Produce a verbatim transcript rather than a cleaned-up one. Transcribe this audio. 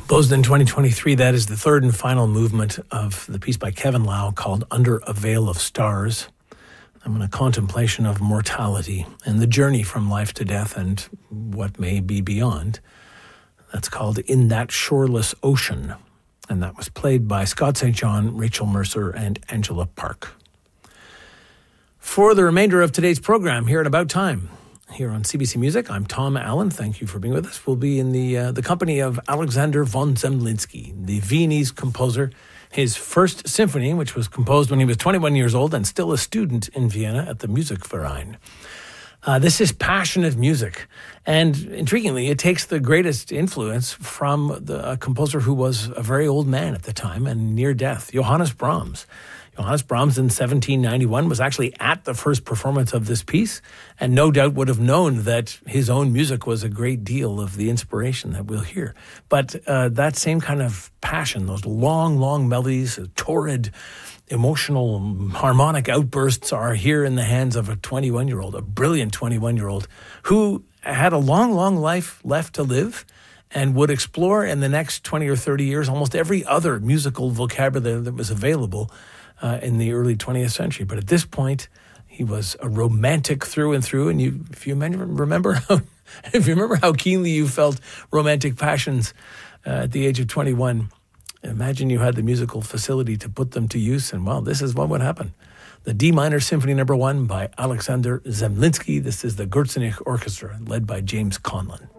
Composed in twenty twenty-three, that is the third and final movement of the piece by Kevin Lau called Under a Veil of Stars. I'm in a contemplation of mortality and the journey from life to death and what may be beyond. That's called In That Shoreless Ocean. And that was played by Scott Saint John, Rachel Mercer, and Angela Park. For the remainder of today's program here at About Time, here on C B C Music, I'm Tom Allen. Thank you for being with us. We'll be in the uh, the company of Alexander von Zemlinsky, the Viennese composer. His first symphony, which was composed when he was twenty-one years old and still a student in Vienna at the Musikverein. Uh, this is passionate music. And intriguingly, it takes the greatest influence from the, a composer who was a very old man at the time and near death, Johannes Brahms. Johannes Brahms in seventeen ninety-one was actually at the first performance of this piece and no doubt would have known that his own music was a great deal of the inspiration that we'll hear. But uh, that same kind of passion, those long, long melodies, torrid, emotional, harmonic outbursts are here in the hands of a twenty-one-year-old, a brilliant twenty-one-year-old who had a long, long life left to live and would explore in the next twenty or thirty years almost every other musical vocabulary that was available Uh, in the early twentieth century. But at this point, he was a romantic through and through. And you, if you remember how, if you remember how keenly you felt romantic passions uh, at the age of twenty-one, imagine you had the musical facility to put them to use. And well, this is what would happen. The D minor Symphony Number One by Alexander Zemlinsky. This is the Gürzenich Orchestra, led by James Conlon.